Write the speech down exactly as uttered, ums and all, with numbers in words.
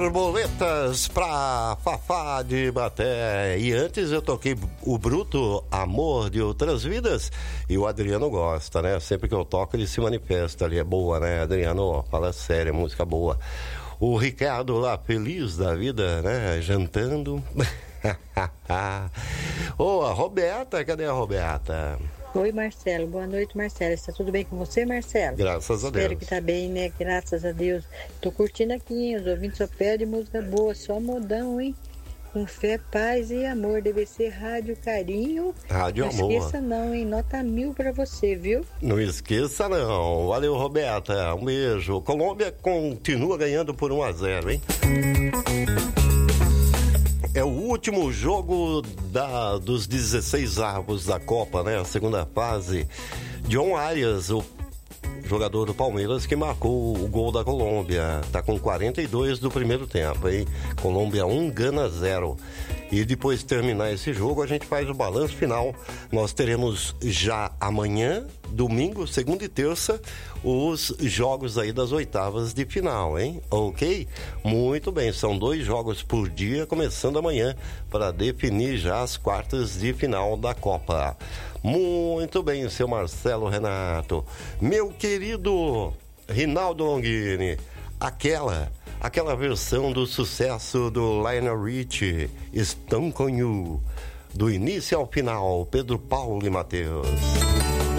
Borboletas pra Fafá de Baté. E antes eu toquei o Bruto Amor de Outras Vidas. E o Adriano gosta, né? Sempre que eu toco ele se manifesta ali. É boa, né, Adriano? Fala sério, música boa. O Ricardo lá, feliz da vida, né? Jantando. Ô, oh, a Roberta, cadê a Roberta? Oi, Marcelo. Boa noite, Marcelo. Está tudo bem com você, Marcelo? Graças a Deus. Espero que tá bem, né? Graças a Deus. Tô curtindo aqui, hein? Os ouvintes só pedem música boa, só modão, hein? Com fé, paz e amor. Deve ser Rádio Carinho. Rádio não Amor. Não esqueça não, hein? Nota mil pra você, viu? Não esqueça não. Valeu, Roberta. Um beijo. Colômbia continua ganhando por um a zero, hein? É o último jogo da, dos dezesseis avos da Copa, né? A segunda fase. John Arias, o jogador do Palmeiras, que marcou o gol da Colômbia. Tá com quarenta e dois do primeiro tempo, hein? Colômbia um, Gana zero. E depois de terminar esse jogo, a gente faz o balanço final. Nós teremos já amanhã, domingo, segunda e terça, os jogos aí das oitavas de final, hein? Ok? Muito bem, são dois jogos por dia, começando amanhã, para definir já as quartas de final da Copa. Muito bem, seu Marcelo Renato. Meu querido Rinaldo Longini, aquela... Aquela versão do sucesso do Lionel Richie, Estão com You, do início ao final, Pedro Paulo e Matheus.